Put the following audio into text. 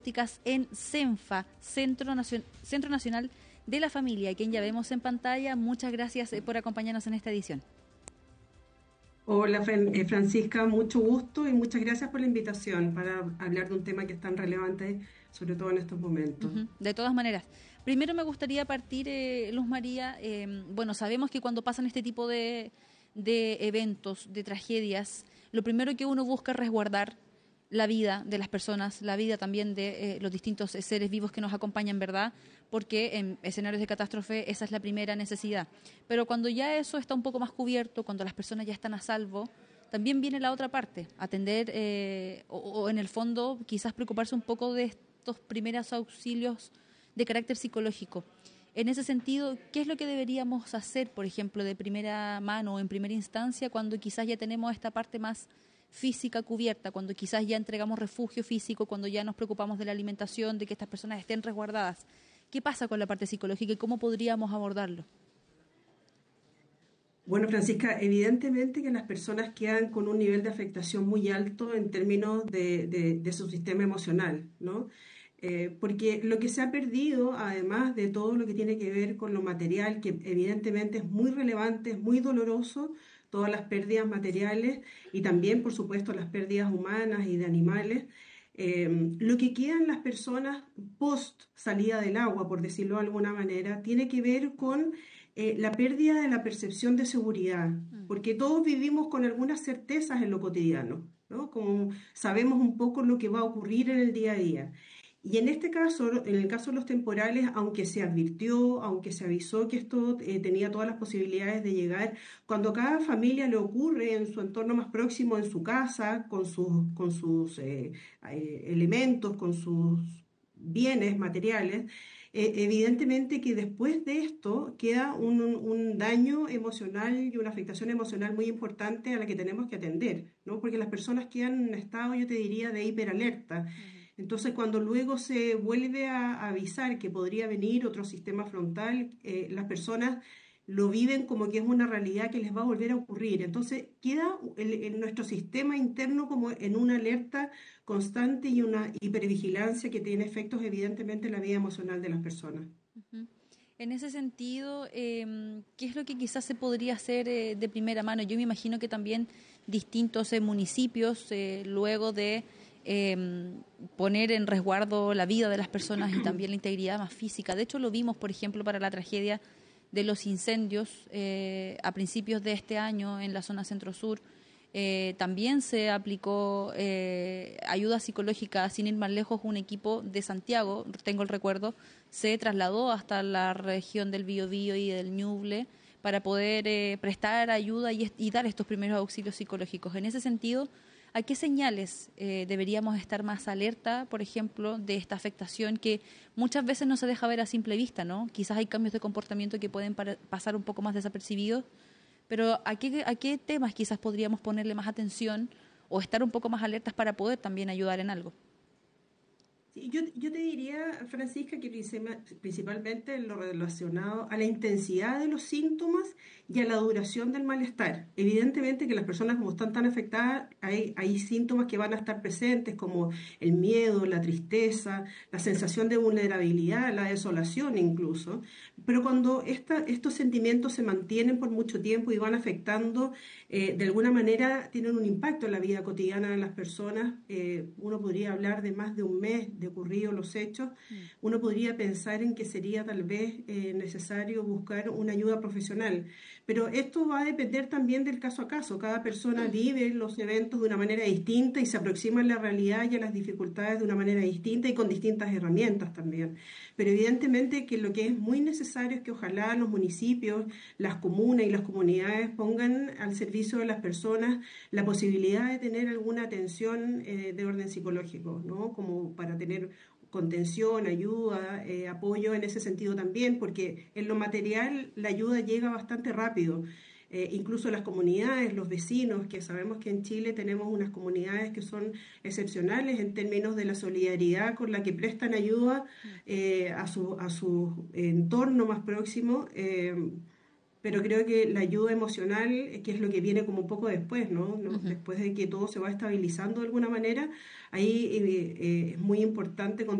en CENFA, Centro Nacional de la Familia, quien ya vemos en pantalla. Muchas gracias por acompañarnos en esta edición. Hola Francisca, mucho gusto y muchas gracias por la invitación para hablar de un tema que es tan relevante, sobre todo en estos momentos. De todas maneras, primero me gustaría partir, Luz María, bueno, sabemos que cuando pasan este tipo de eventos, de tragedias, lo primero que uno busca es resguardar la vida de las personas, la vida también de los distintos seres vivos que nos acompañan, ¿verdad? Porque en escenarios de catástrofe esa es la primera necesidad. Pero cuando ya eso está un poco más cubierto, cuando las personas ya están a salvo, también viene la otra parte, atender o en el fondo quizás preocuparse un poco de estos primeros auxilios de carácter psicológico. En ese sentido, ¿qué es lo que deberíamos hacer, por ejemplo, de primera mano o en primera instancia cuando quizás ya tenemos esta parte más física cubierta, cuando quizás ya entregamos refugio físico, cuando ya nos preocupamos de la alimentación, de que estas personas estén resguardadas? ¿Qué pasa con la parte psicológica y cómo podríamos abordarlo? Bueno, Francisca, evidentemente que las personas quedan con un nivel de afectación muy alto en términos de su sistema emocional, ¿no? Porque lo que se ha perdido, además de todo lo que tiene que ver con lo material, que evidentemente es muy relevante, es muy doloroso, todas las pérdidas materiales y también, por supuesto, las pérdidas humanas y de animales, lo que quedan las personas post salida del agua, por decirlo de alguna manera, tiene que ver con la pérdida de la percepción de seguridad, porque todos vivimos con algunas certezas en lo cotidiano, ¿no? Como sabemos un poco lo que va a ocurrir en el día a día. Y en este caso, en el caso de los temporales, aunque se advirtió, aunque se avisó que esto tenía todas las posibilidades de llegar, cuando a cada familia le ocurre en su entorno más próximo, en su casa, con sus elementos, con sus bienes materiales, evidentemente que después de esto queda un daño emocional y una afectación emocional muy importante a la que tenemos que atender, ¿no? Porque las personas quedan en un estado, yo te diría, de hiperalerta. Entonces, cuando luego se vuelve a avisar que podría venir otro sistema frontal, las personas lo viven como que es una realidad que les va a volver a ocurrir. Entonces, queda nuestro sistema interno como en una alerta constante y una hipervigilancia que tiene efectos evidentemente en la vida emocional de las personas. En ese sentido, ¿qué es lo que quizás se podría hacer de primera mano? Yo me imagino que también distintos municipios, luego de poner en resguardo la vida de las personas y también la integridad más física. De hecho, lo vimos, por ejemplo, para la tragedia de los incendios a principios de este año en la zona centro-sur. También se aplicó ayuda psicológica, sin ir más lejos, un equipo de Santiago, tengo el recuerdo, se trasladó hasta la región del Biobío y del Ñuble para poder prestar ayuda y dar estos primeros auxilios psicológicos. En ese sentido, ¿a qué señales deberíamos estar más alerta, por ejemplo, de esta afectación que muchas veces no se deja ver a simple vista, ¿no? Quizás hay cambios de comportamiento que pueden pasar un poco más desapercibidos, pero ¿a qué temas quizás podríamos ponerle más atención o estar un poco más alertas para poder también ayudar en algo? Sí, yo te diría, Francisca, que principalmente en lo relacionado a la intensidad de los síntomas y a la duración del malestar. Evidentemente que las personas como están tan afectadas, hay síntomas que van a estar presentes como el miedo, la tristeza, la sensación de vulnerabilidad, la desolación incluso. Pero cuando estos sentimientos se mantienen por mucho tiempo y van afectando, de alguna manera tienen un impacto en la vida cotidiana de las personas, uno podría hablar de más de un mes de ocurrido los hechos, uno podría pensar en que sería tal vez necesario buscar una ayuda profesional. Pero esto va a depender también del caso a caso. Cada persona vive los eventos de una manera distinta y se aproxima a la realidad y a las dificultades de una manera distinta y con distintas herramientas también. Pero evidentemente que lo que es muy necesario es que ojalá los municipios, las comunas y las comunidades pongan al servicio de las personas la posibilidad de tener alguna atención de orden psicológico, ¿no? Como para tener contención, ayuda, apoyo en ese sentido también, porque en lo material la ayuda llega bastante rápido. Incluso las comunidades, los vecinos, que sabemos que en Chile tenemos unas comunidades que son excepcionales en términos de la solidaridad con la que prestan ayuda a su entorno más próximo. pero creo que la ayuda emocional, que es lo que viene como un poco después, ¿no? ¿No? Ujú. Después de que todo se va estabilizando de alguna manera, ahí es muy importante